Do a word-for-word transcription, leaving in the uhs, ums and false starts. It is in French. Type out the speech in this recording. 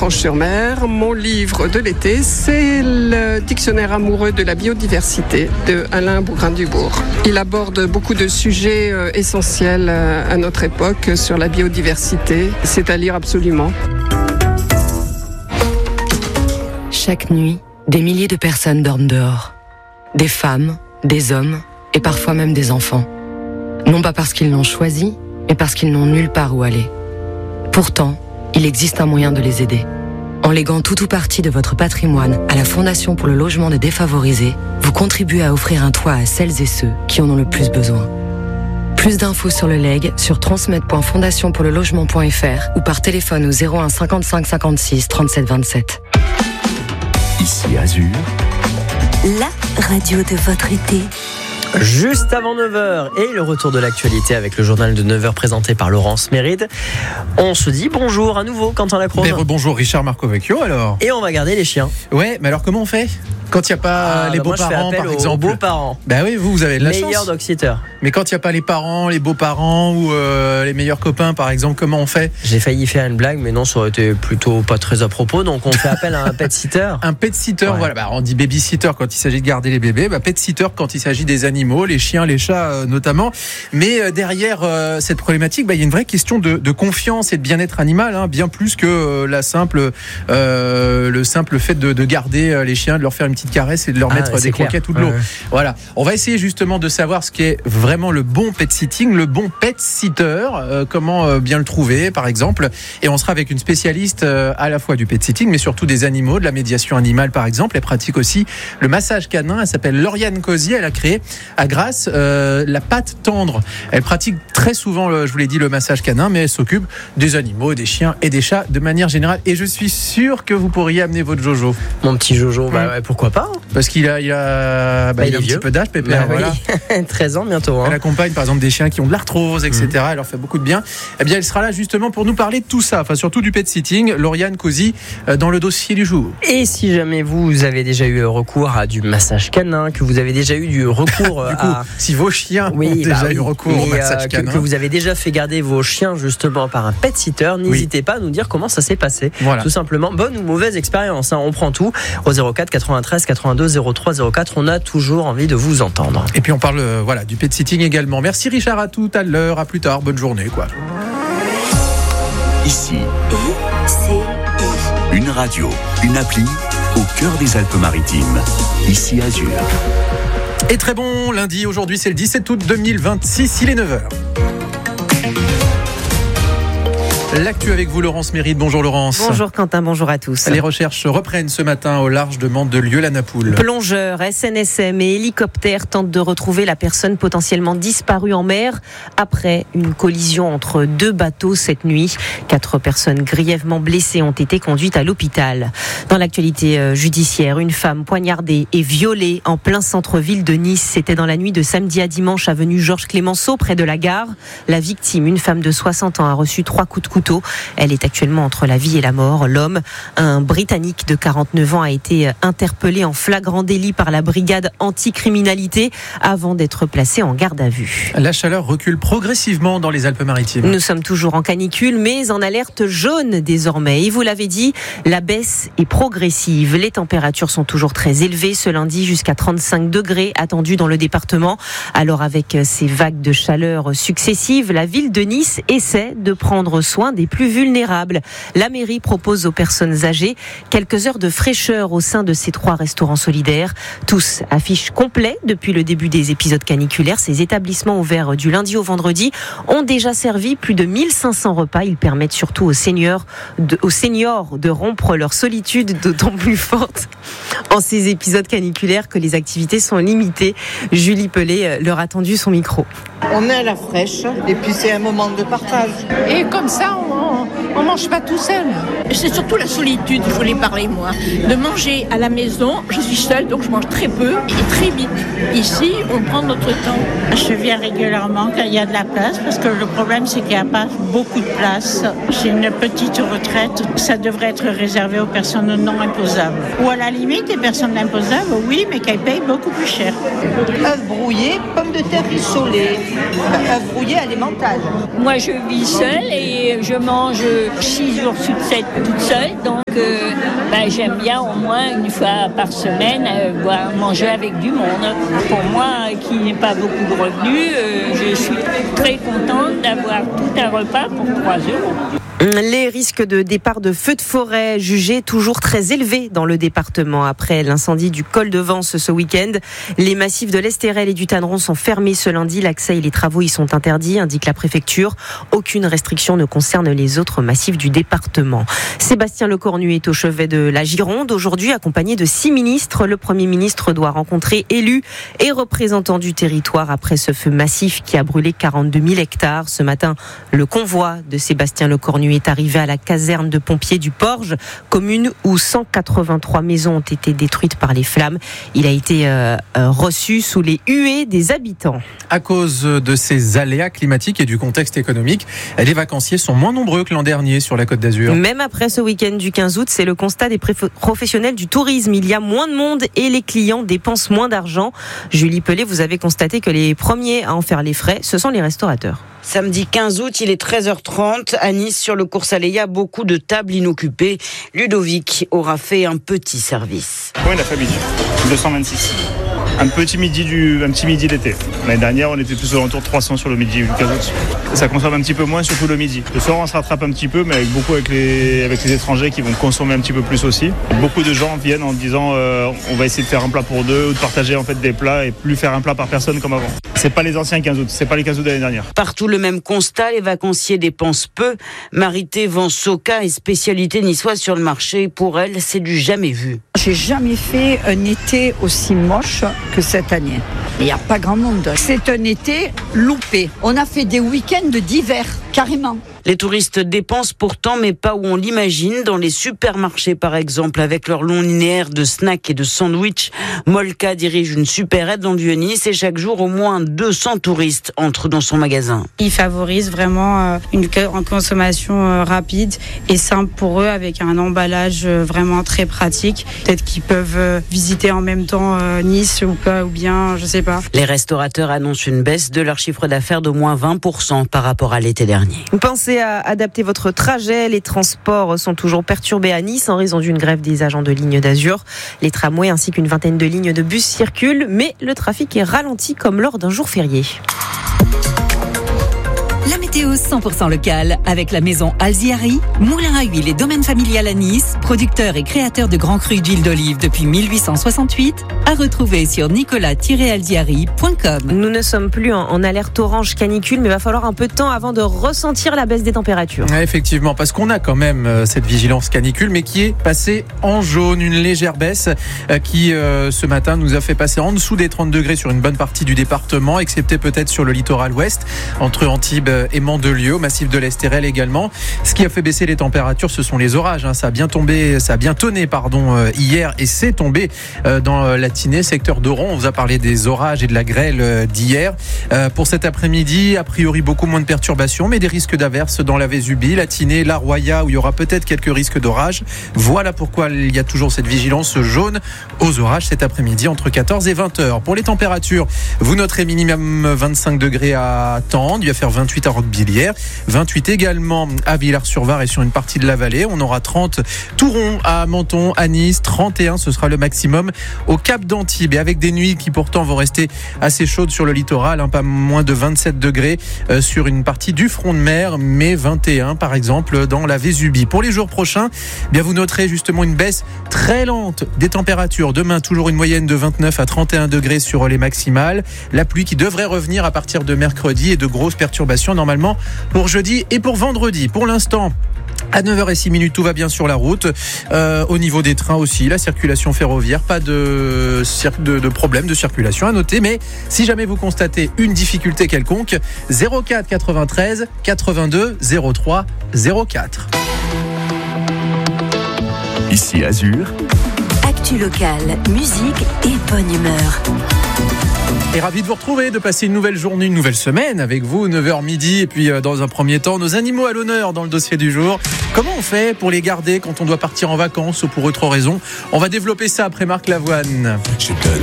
Franche-sur-Mer. Mon livre de l'été, c'est le dictionnaire amoureux de la biodiversité de Alain Bougrain-Dubourg. Il aborde beaucoup de sujets essentiels à notre époque sur la biodiversité. C'est à lire absolument. Chaque nuit, des milliers de personnes dorment dehors. Des femmes, des hommes et parfois même des enfants. Non pas parce qu'ils l'ont choisi, mais parce qu'ils n'ont nulle part où aller. Pourtant, il existe un moyen de les aider. En léguant tout ou partie de votre patrimoine à la Fondation pour le logement des défavorisés, vous contribuez à offrir un toit à celles et ceux qui en ont le plus besoin. Plus d'infos sur le legs sur transmet point fondation pour le logement point f r ou par téléphone au zéro un cinquante-cinq cinquante-six trente-sept vingt-sept. Ici Azur, la radio de votre été. Juste avant neuf heures et le retour de l'actualité avec le journal de neuf heures présenté par Laurence Méride. On se dit bonjour à nouveau, Quentin Lacroix. Bonjour Richard Marcovecchio alors. Et on va garder les chiens. Ouais, mais alors comment on fait quand il n'y a pas ah, les bah beaux-parents par exemple? Les beaux-parents. Bah oui, vous, vous avez de la Meilleur chance. dog-sitter. Mais quand il n'y a pas les parents, les beaux-parents ou euh, les meilleurs copains par exemple, comment on fait? J'ai failli faire une blague, mais non, ça aurait été plutôt pas très à propos. Donc on fait appel à un pet-sitter. Un pet-sitter, ouais. Voilà. Bah, on dit baby-sitter quand il s'agit de garder les bébés. Bah, pet-sitter quand il s'agit des animaux, les chiens, les chats euh, notamment. Mais euh, derrière euh, cette problématique, bah, il y a une vraie question de, de confiance et de bien-être animal, hein, bien plus que euh, la simple, euh, le simple fait de, de garder euh, les chiens, de leur faire une petite caresse et de leur ah, mettre des clair. croquettes ou de l'eau. Ouais. Voilà. On va essayer justement de savoir ce qui est vraiment le bon pet sitting, le bon pet sitter, euh, comment euh, bien le trouver par exemple. Et on sera avec une spécialiste euh, à la fois du pet sitting, mais surtout des animaux, de la médiation animale par exemple. Elle pratique aussi le massage canin. Elle s'appelle Lauriane Cozy. Elle a créé à Grasse euh, la patte tendre. Elle pratique très souvent, le, je vous l'ai dit, le massage canin, mais elle s'occupe des animaux, des chiens et des chats de manière générale. Et je suis sûr que vous pourriez amener votre Jojo. Mon petit Jojo, bah ouais, pourquoi pas hein. Parce qu'il a, il a, bah, bah, il il a un vieux. petit peu d'âge, Pépère. Bah, voilà. Oui. treize ans bientôt. Hein. Elle accompagne par exemple des chiens qui ont de l'arthrose, et cetera. Mmh. Elle leur fait beaucoup de bien. Eh bien, elle sera là justement pour nous parler de tout ça, enfin surtout du pet sitting. Lauriane Cozy euh, dans le dossier du jour. Et si jamais vous avez déjà eu recours à du massage canin, que vous avez déjà eu du recours du coup, à... si vos chiens oui, ont déjà bah, eu recours mais, au massage euh, canin, que, que vous avez déjà fait garder vos chiens justement par un pet sitter, n'hésitez oui. pas à nous dire comment ça s'est passé. Voilà. Tout simplement, bonne ou mauvaise expérience, hein, on prend tout au zéro quatre quatre-vingt-treize quatre-vingt-deux zéro trois zéro quatre. On a toujours envie de vous entendre. Et puis on parle euh, voilà du pet sitting également. Merci Richard, à tout à l'heure, à plus tard, bonne journée quoi. Ici, une radio, une appli au cœur des Alpes-Maritimes. Ici Azur. Et très bon lundi, aujourd'hui c'est le dix-sept août deux mille vingt-six, il est neuf heures. L'actu avec vous, Laurence Méride. Bonjour Laurence. Bonjour Quentin, bonjour à tous. Les recherches reprennent ce matin au large de Mandelieu-la-Napoule. Plongeurs, S N S M et hélicoptères tentent de retrouver la personne potentiellement disparue en mer après une collision entre deux bateaux cette nuit. Quatre personnes grièvement blessées ont été conduites à l'hôpital. Dans l'actualité judiciaire, une femme poignardée et violée en plein centre-ville de Nice. C'était dans la nuit de samedi à dimanche, avenue Georges Clémenceau, près de la gare. La victime, une femme de soixante ans, a reçu trois coups de couteau. Elle est actuellement entre la vie et la mort. L'homme, un Britannique de quarante-neuf ans, a été interpellé en flagrant délit par la brigade anticriminalité avant d'être placé en garde à vue. La chaleur recule progressivement dans les Alpes-Maritimes. Nous sommes toujours en canicule, mais en alerte jaune désormais. Et vous l'avez dit, la baisse est progressive. Les températures sont toujours très élevées. Ce lundi, jusqu'à trente-cinq degrés attendus dans le département. Alors avec ces vagues de chaleur successives, la ville de Nice essaie de prendre soin des plus vulnérables. La mairie propose aux personnes âgées quelques heures de fraîcheur au sein de ces trois restaurants solidaires. Tous affichent complet depuis le début des épisodes caniculaires. Ces établissements ouverts du lundi au vendredi ont déjà servi plus de mille cinq cents repas. Ils permettent surtout aux seniors de, aux seniors de rompre leur solitude d'autant plus forte en ces épisodes caniculaires que les activités sont limitées. Julie Pellet leur a tendu son micro. On est à la fraîche et puis c'est un moment de partage. Et comme ça, on ne mange pas tout seul. C'est surtout la solitude, je voulais parler moi. De manger à la maison, je suis seule, donc je mange très peu et très vite. Ici, on prend notre temps. Je viens régulièrement quand il y a de la place, parce que le problème, c'est qu'il n'y a pas beaucoup de place. J'ai une petite retraite, ça devrait être réservé aux personnes non imposables. Ou à la limite, les personnes imposables, oui, mais qu'elles payent beaucoup plus cher. Œufs brouillés, pommes de terre rissolées, œufs brouillés à l'emmental. Moi, je vis seule et je mange que six jours sur sept toute seule, donc euh, ben, j'aime bien au moins une fois par semaine euh, boire, manger avec du monde. Pour moi, qui n'ai pas beaucoup de revenus, euh, je suis très contente d'avoir tout un repas pour trois euros. Les risques de départ de feux de forêt jugés toujours très élevés dans le département. Après l'incendie du col de Vence ce week-end, les massifs de l'Estérel et du Tanneron sont fermés ce lundi. L'accès et les travaux y sont interdits, indique la préfecture. Aucune restriction ne concerne les autres massifs du département. Sébastien Lecornu est au chevet de la Gironde aujourd'hui, accompagné de six ministres. Le Premier ministre doit rencontrer élus et représentants du territoire après ce feu massif qui a brûlé quarante-deux mille hectares. Ce matin, le convoi de Sébastien Lecornu est arrivé à la caserne de pompiers du Porge, commune où cent quatre-vingt-trois maisons ont été détruites par les flammes. Il a été euh, reçu sous les huées des habitants. À cause de ces aléas climatiques et du contexte économique, les vacanciers sont moins nombreux que l'an dernier sur la Côte d'Azur. Même après ce week-end du quinze août, c'est le constat des professionnels du tourisme. Il y a moins de monde et les clients dépensent moins d'argent. Julie Pellet, vous avez constaté que les premiers à en faire les frais, ce sont les restaurateurs. Samedi quinze août, il est treize heures trente. À Nice, sur le cours Saléa, beaucoup de tables inoccupées. Ludovic aura fait un petit service. Oui, il a fait midi. deux cent vingt-six. Un petit midi du, un petit midi d'été. L'année dernière, on était plus aux alentours de trois cents sur le midi du quinze août. Ça consomme un petit peu moins, surtout le midi. Le soir, on se rattrape un petit peu, mais avec beaucoup avec les, avec les étrangers qui vont consommer un petit peu plus aussi. Beaucoup de gens viennent en disant euh, on va essayer de faire un plat pour deux ou de partager en fait des plats et plus faire un plat par personne comme avant. C'est pas les anciens quinze août, c'est pas les quinze août de l'année dernière. Partout le même constat, les vacanciers dépensent peu. Marité Vansoka est spécialité niçoise sur le marché. Pour elle, c'est du jamais vu. J'ai jamais fait un été aussi moche que cette année. Il n'y a pas grand monde. C'est un été loupé. On a fait des week-ends d'hiver, carrément. Les touristes dépensent pourtant, mais pas où on l'imagine. Dans les supermarchés, par exemple, avec leur long linéaire de snacks et de sandwichs. Molka dirige une supérette dans le Vieux-Nice et chaque jour, au moins deux cents touristes entrent dans son magasin. Ils favorisent vraiment une consommation rapide et simple pour eux, avec un emballage vraiment très pratique. Peut-être qu'ils peuvent visiter en même temps Nice ou pas, ou bien, je sais pas. Les restaurateurs annoncent une baisse de leur chiffre d'affaires d'au moins vingt pour cent par rapport à l'été dernier. Pensez à adapter votre trajet. Les transports sont toujours perturbés à Nice en raison d'une grève des agents de ligne d'Azur. Les tramways ainsi qu'une vingtaine de lignes de bus circulent, mais le trafic est ralenti comme lors d'un jour férié. La météo cent pour cent locale avec la maison Alziari, moulin à huile et domaine familial à Nice, producteur et créateur de grands crus d'huile d'olive depuis mille huit cent soixante-huit, à retrouver sur nicolas tiret alziari point com. Nous ne sommes plus en, en alerte orange canicule, mais il va falloir un peu de temps avant de ressentir la baisse des températures. Ouais, effectivement, parce qu'on a quand même euh, cette vigilance canicule, mais qui est passée en jaune, une légère baisse euh, qui euh, ce matin nous a fait passer en dessous des trente degrés sur une bonne partie du département, excepté peut-être sur le littoral ouest, entre Antibes et Mandelieu, au massif de l'Estérel également. Ce qui a fait baisser les températures, ce sont les orages. Hein. Ça a bien tombé, ça a bien tonné, pardon, euh, hier, et c'est tombé euh, dans euh, la Tinée, secteur d'Oron. On vous a parlé des orages et de la grêle euh, d'hier. Euh, pour cet après-midi, a priori beaucoup moins de perturbations, mais des risques d'averses dans la Vésubie, la Tinée, la Roya, où il y aura peut-être quelques risques d'orage. Voilà pourquoi il y a toujours cette vigilance jaune aux orages cet après-midi entre quatorze et vingt heures. Pour les températures, vous noterez minimum vingt-cinq degrés à Tende, il va faire vingt-huit à Roquebillière, vingt-huit également à Villars-sur-Var et sur une partie de la vallée. On aura trente Touron, à Menton, à Nice, trente et un, ce sera le maximum au Cap d'Antibes, et avec des nuits qui pourtant vont rester assez chaudes sur le littoral, hein, pas moins de vingt-sept degrés euh, sur une partie du front de mer, mais vingt et un par exemple dans la Vésubie. Pour les jours prochains, eh bien vous noterez justement une baisse très lente des températures. Demain, toujours une moyenne de vingt-neuf à trente et un degrés sur les maximales. La pluie qui devrait revenir à partir de mercredi et de grosses perturbations normalement pour jeudi et pour vendredi. Pour l'instant, à neuf heures six, tout va bien sur la route. Euh, au niveau des trains aussi, la circulation ferroviaire, pas de, de, de problème de circulation à noter. Mais si jamais vous constatez une difficulté quelconque, zéro quatre quatre-vingt-treize quatre-vingt-deux zéro trois zéro quatre. Ici Azur. Actu locale, musique et bonne humeur. Et ravi de vous retrouver, de passer une nouvelle journée, une nouvelle semaine avec vous, neuf heures midi. Et puis, euh, dans un premier temps, nos animaux à l'honneur dans le dossier du jour. Comment on fait pour les garder quand on doit partir en vacances ou pour autre raison? On va développer ça après Marc Lavoine. Je donne